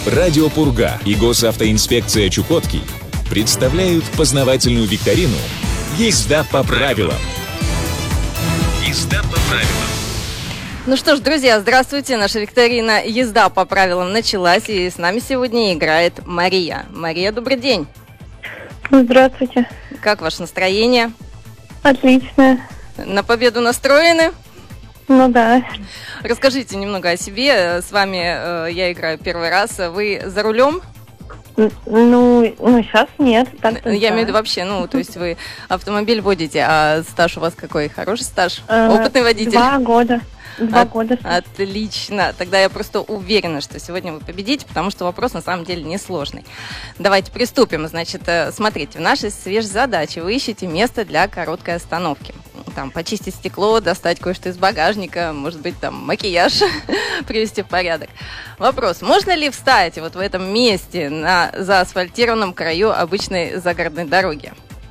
Радио Пурга и Госавтоинспекция Чукотки представляют познавательную викторину «Езда по правилам». Езда по правилам. Ну что ж, друзья, здравствуйте. Наша викторина «Езда по правилам» началась, и с нами сегодня играет Мария. Мария, добрый день. Здравствуйте. Как ваше настроение? Отлично. На победу настроены? Ну да. Расскажите немного о себе. С вами я играю первый раз. Вы за рулем? Ну, сейчас нет. Я имею в виду вообще, то есть вы автомобиль водите, а стаж у вас какой? Хороший стаж? Опытный водитель? 2 года. 2 года. Отлично. Тогда я просто уверена, что сегодня вы победите, потому что вопрос на самом деле несложный. Давайте приступим. Значит, смотрите, в нашей свежей задаче вы ищете место для короткой остановки. Там почистить стекло, достать кое-что из багажника, может быть, там макияж привести в порядок. Вопрос: можно ли встать вот в этом месте на заасфальтированном краю обычной загородной дороги?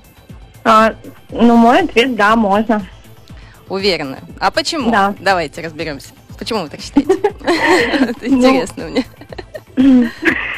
Мой ответ – да, можно. Уверена. А почему? Да. Давайте разберемся. Почему вы так считаете? Это интересно мне.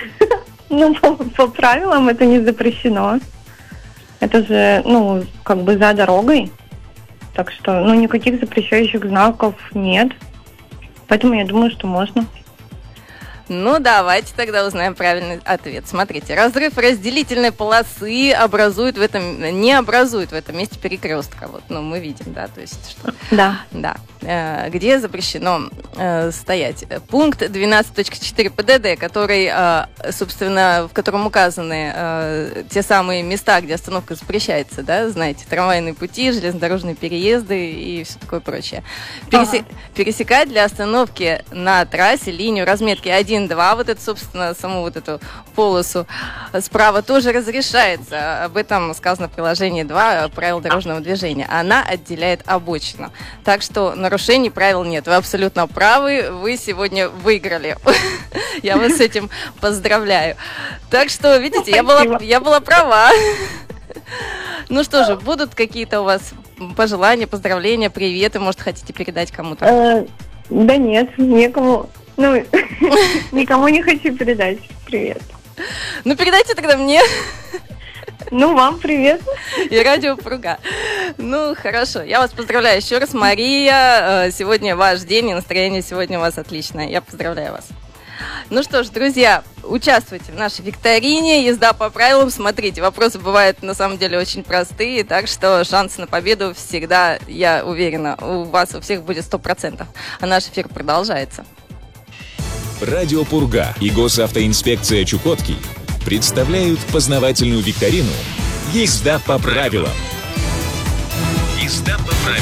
По правилам это не запрещено. Это же, за дорогой. Так что, никаких запрещающих знаков нет. Поэтому я думаю, что можно. Давайте тогда узнаем правильный ответ. Смотрите, разрыв разделительной полосы не образует в этом месте перекрестка. Вот, мы видим, да, то есть что. Да. Да. Где запрещено стоять. Пункт 12.4 ПДД, который, собственно, в котором указаны те самые места, где остановка запрещается, да, знаете, трамвайные пути, железнодорожные переезды и все такое прочее. Пересекать для остановки на трассе линию разметки 1-2, вот это, собственно, саму вот эту полосу справа тоже разрешается. Об этом сказано в приложении 2 правил дорожного движения. Она отделяет обочину. Так что нарушений правил нет. Вы абсолютно правы. Вы сегодня выиграли. Я вас с этим поздравляю. Так что, видите, я была права. Ну что же, будут какие-то у вас пожелания, поздравления, приветы? Может, хотите передать кому-то? Да нет, некому. Никому не хочу передать привет. Передайте тогда мне. Вам привет. И радио Пурга. Хорошо. Я вас поздравляю еще раз, Мария. Сегодня ваш день, и настроение сегодня у вас отличное. Я поздравляю вас. Ну что ж, друзья, участвуйте в нашей викторине «Езда по правилам». Смотрите, вопросы бывают на самом деле очень простые, так что шансы на победу всегда, я уверена, у вас у всех будет 100%. А наш эфир продолжается. Радио Пурга и Госавтоинспекция Чукотки представляют познавательную викторину «Езда по правилам». Езда по правилам.